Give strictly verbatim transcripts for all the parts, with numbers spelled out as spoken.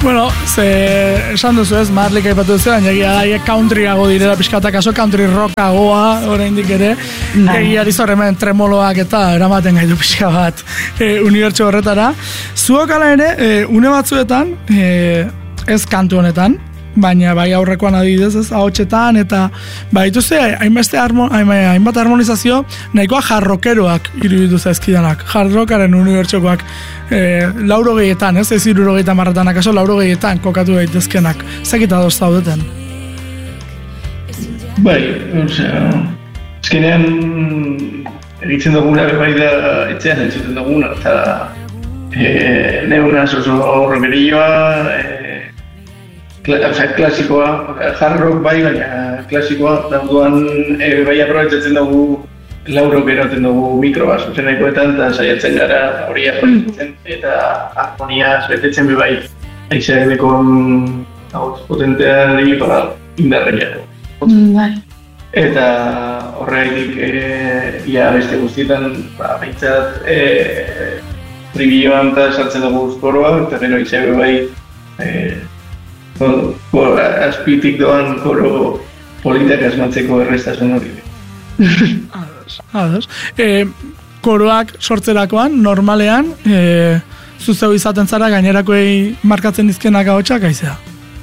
Bueno, ze esan duzu ez, Marlik aipatu duzu, baina egia da, countryago direla pixkatak aso, country rockagoa oraindik ere, egia dizu hemen tremoloak eta eramaten gaitu pixka bat e, unibertso horretara. Zuok ala ere, e, une batzuetan, e, ez kantu honetan, baina bai aurrekoan adibidez, ez, ahotsetan, eta baituzte, hainbeste harmo, hainbat harmonizazio, nahikoa jarrokeroak iruditu zaizkidanak, jarrokaren unibertsokoak, e, lauro gehietan, ez, ez iruro gehietan marretan, akaso lauro gehietan kokatu daitezkenak, zakita doz zaudeten? Bai, osea, ezkenean egitzen duguna, bai da, etxean entzuten duguna, eta e, neunaz oso romerioa, e, klasikoa, hard rock bai, baina klasikoa, dauduan e, bai aprobetzatzen dugu lauro geratzen dugu mikroa, zuzen nahikoetan, eta saiatzen gara hori aprobetzatzen, eta harmoniaz betetzen be bai, aizadeko potentean egipara indarreia. Bai. Eta horregatik e, ia beste guztietan, ba, behintzat, e, tribilloan eta sartzen dugu koroa, eta gero aizadeko bai, e, Bo, azpitik doan koro politak asmatzeko errestasun hori. Ados, ados. E, koroak sortzerakoan, normalean, e, zuzeu izaten zara gainerakoei markatzen dizkenak ahotsak aizea?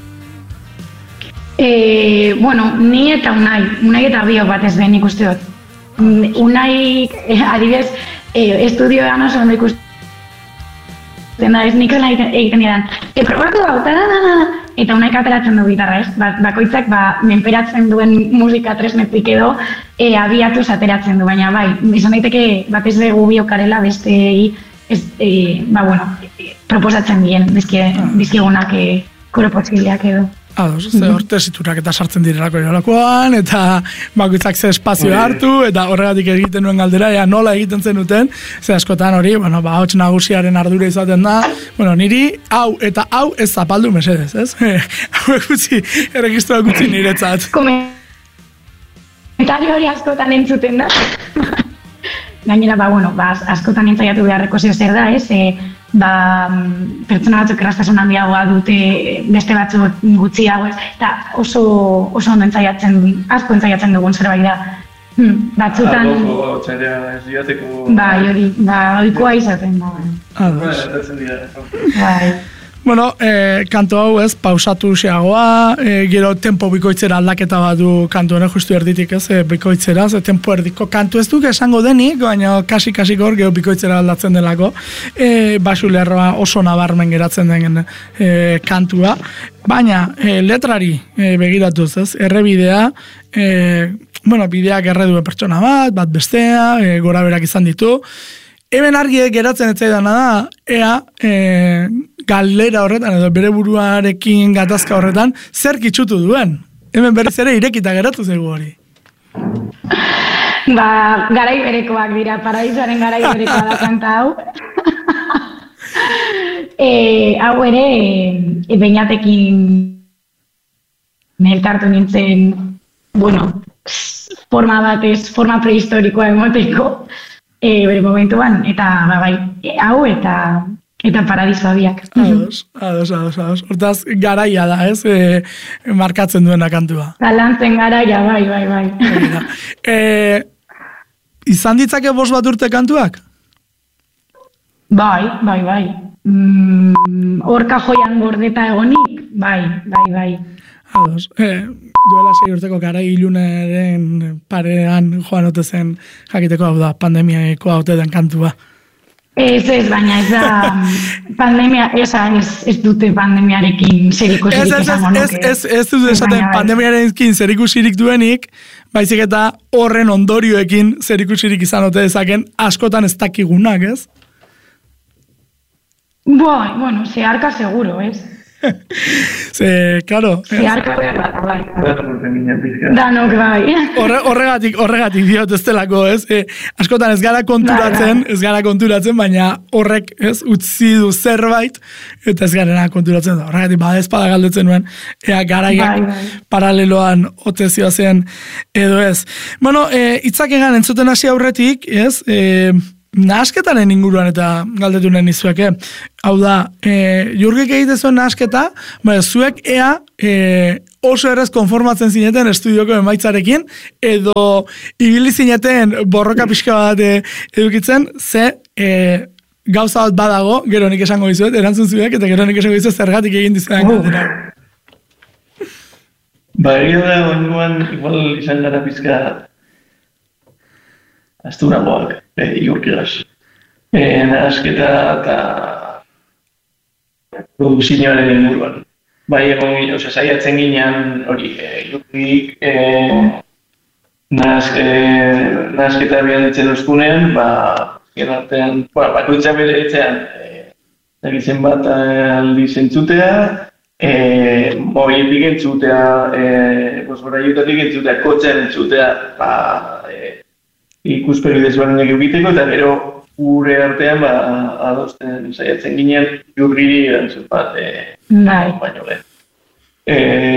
E, bueno, ni eta Unai, Unai eta biok batez behin ikuste dut. Unai, eh, adibidez, eh, estudioan oso ondo ikusten da, ez nik egiten diran, e, probatu hau, da, da, da, da, eta Unaik ateratzen du gitarra, ez? Ba, bakoitzak ba, menperatzen duen musika tresnetik edo e, abiatuz ateratzen du, baina bai, izan daiteke batez dugu biokarela beste ez, e, ba, bueno, e, proposatzen dien bizkigunak e, koro posibleak edo. Ados, ze hor tesiturak eta sartzen direlako irolakoan, eta bakoitzak ze espazio hartu, eta horregatik egiten nuen galdera, ea nola egiten zenuten, ze askotan hori, bueno, ba, hots nagusiaren ardura izaten da, bueno, niri hau eta hau ez zapaldu mesedez, ez? Hau egutzi, erregistroa gutzi niretzat. Komentario hori askotan entzuten da. Gainera, ba, bueno, ba, askotan entzaiatu beharreko zeo zer da, ez? E, ba, pertsona batzuk erraztasun handiagoa dute beste batzuk gutxiago, ez? Eta oso, oso ondo entzaiatzen, asko entzaiatzen dugun zerbait da. Hmm, batzutan... Agoko, txarea, ez diateko... Bai, hori, ba, oikoa izaten da. Bai. Bueno, eh, kanto hau ez, pausatu xeagoa, eh, gero tempo bikoitzera aldaketa bat du kantu honek justu erditik ez, eh, bikoitzera, ze tempo erdiko kantu ez duk esango denik, baina kasi-kasik hor gero bikoitzera aldatzen delako, eh, basu lerroa oso nabarmen geratzen den eh, kantua, baina eh, letrari eh, begiratuz ez, errebidea, eh, bueno, bideak erredue pertsona bat, bat bestea, eh, gora berak izan ditu, hemen argi geratzen etzaidana da, ea e, galera horretan, edo bere buruarekin gatazka horretan, zer kitxutu duen. Hemen berriz ere irekita geratu zego hori. Ba, garai berekoak dira, paradisoaren garai berekoa da kanta hau. e, hau ere, e, beinatekin elkartu nintzen, bueno, forma batez, forma prehistorikoa emoteko, E, bere momentuan, eta ba, bai, e, hau eta eta paradisoa biak. Ados, ados, ados, ados. Hortaz, garaia da, ez? E, markatzen duena kantua. Galantzen garaia, bai, bai, bai. e, izan ditzake bost bat urte kantuak? Bai, bai, bai. Mm, orka joian gordeta egonik? Bai, bai, bai. Ados, e, duela sei urteko garai ilunaren parean joan ote zen jakiteko hau da, pandemiako hau den kantua. Ez ez, baina ez da pandemia, esa, ez, ez dute pandemiarekin zerikusirik izango nuke. Ez, ez, ez dute esaten pandemiarekin zerikusirik duenik, baizik eta horren ondorioekin zerikusirik izan ote dezaken askotan ez dakigunak, ez? Bai, bueno, zeharka seguro, ez? Ze, claro. Zeharka bai. Danok bai. Horre, horregatik, horregatik diot ez delako, ez? E, askotan ez gara konturatzen, ez gara konturatzen, baina horrek, ez, utzi du zerbait, eta ez garena konturatzen da. Horregatik, bada ezpada galdetzen nuen, ea garaiak bai, bai. Paraleloan otezioa zen edo ez. Bueno, e, itzak egan entzuten hasi aurretik, ez? E, nahasketaren inguruan eta galdetu nahi nizuek, eh? Hau da, e, Jurgik egite zuen nahasketa, ba, zuek ea e, oso errez konformatzen zineten estudioko emaitzarekin, edo ibili zineten borroka pixka bat e, edukitzen, ze e, gauza bat badago, gero nik esango dizuet, erantzun zuek, eta gero nik esango dizuet zergatik egin dizuetan Oh. galdera. Ba, egia da, onduan, igual izan gara pizka asturagoak, e, Jurgigaz. E, nahasketa eta produkzioaren inguruan. Bai, egon, oza, saiatzen ginean, hori, e, Jurgik, e, nahaz, e, nahasketa behar ditzen duzkunean, ba, gen artean, ba, bakoitza bere etzean, e, dakitzen bat aldi zentzutea, e, mobiletik entzutea, e, bosboraiotatik entzutea, kotxean entzutea, ba, e, ikuspegi desberdinak egiteko, eta gero gure artean ba, adosten saiatzen ginen Jurgiri erantzun bat e, Bai. baino lehen. E,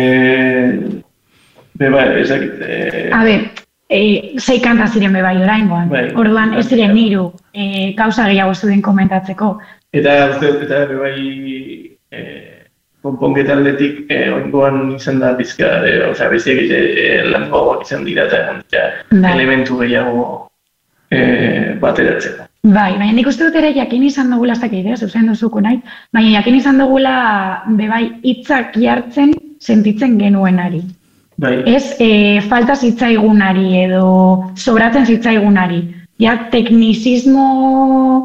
be bai, ezakit. E, A ber, e, sei kanta ziren bebai oraingoan. Bai. Orduan ez ziren hiru e, gauza gehiago zuen komentatzeko. eta uste dut, eta be bai e, konponketa aldetik e, oingoan izan da pizka, e, osea, bestiak e, lan gogoak izan dira eta ja, Bai. elementu gehiago e, bateratzeko. Bai, baina nik uste dut ere jakin izan dugula, ez dakit, eh, zuzen duzuko nahi, baina jakin izan dugula bebai hitzak jartzen sentitzen genuenari. Bai. Ez e, falta zitzaigunari edo sobratzen zitzaigunari. Ja, teknizismo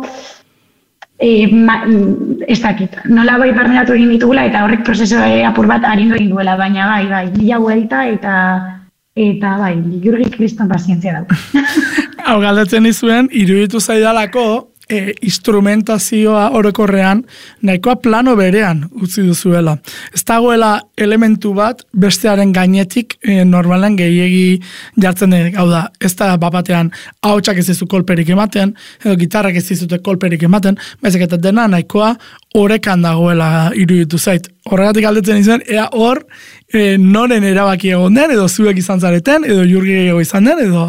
e, ma, ez dakit, nola bai barneratu egin ditugula eta horrek prozeso e, apur bat arindu egin duela, baina bai, bai, mila vuelta eta eta bai, Jurgi kriston pazientzia dauka. Hau galdetzen nizuen, iruditu zaidalako e, instrumentazioa orokorrean nahikoa plano berean utzi duzuela. Ez dagoela elementu bat bestearen gainetik e, normalen gehiegi jartzen denik. Hau da, ez da bapatean ahotsak ez dizu kolperik ematen, edo gitarrak ez dizute kolperik ematen, baizik eta dena nahikoa orekan dagoela iruditu zait. Horregatik galdetzen nizuen, ea hor e, noren erabaki egon den, edo zuek izan zareten, edo Jurgi gehiago izan den, edo...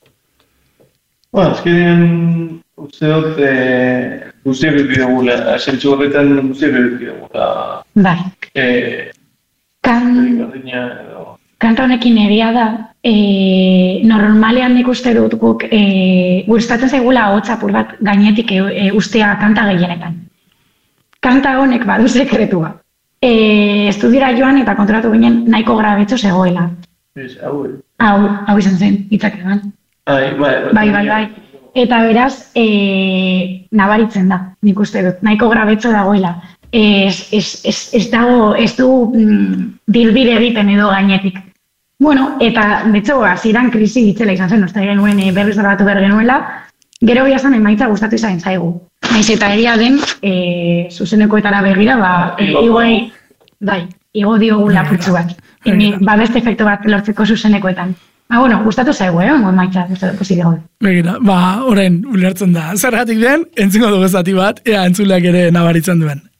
Ba, azkenean, uste dut, e, guztiak eduki dugula, zentzu horretan guztiak eduki dugula. Bai. E, Kan... berdina edo... Kanta honekin egia da, e, normalean nik uste dut guk e, gustatzen zaigula ahotsa apur bat gainetik e, e, ustea kanta gehienetan. Kanta honek badu sekretua. E, estudiora joan eta konturatu ginen nahiko grabetxo zegoela. Ez, hau, eh? Hau, hau izan zen, hitzak eman. Ai, bai, Bai, bai, bai. Eta beraz, e, nabaritzen da, nik uste dut, nahiko grabetxo dagoela. Ez, ez, ez, ez dago, ez du mm, dilbide egiten edo gainetik. Bueno, eta, betxo, hasieran krisi ditzela izan zen, uste genuen e, berriz grabatu behar genuela, gero biazan emaitza gustatu izan zaigu. Naiz eta egia den, e, zuzenekoetara begira, ba, e, igoi, bai, igo diogu lapurtzu bat. E, ba, beste efektu bat lortzeko zuzenekoetan. Ah, bueno, gustatu zaigu, eh? Ongo emaitza, ez da posible gaude. Begira, ba, orain ulertzen da. Zergatik den, entzingo dugu zati bat, ea entzuleak ere nabaritzen duen.